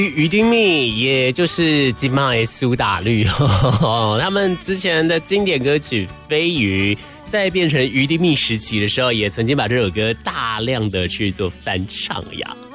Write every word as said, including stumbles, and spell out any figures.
于丁密，也就是金马的苏打绿，他们之前的经典歌曲《飞鱼》，在变成于丁密时期的时候，也曾经把这首歌大量的去做翻唱呀。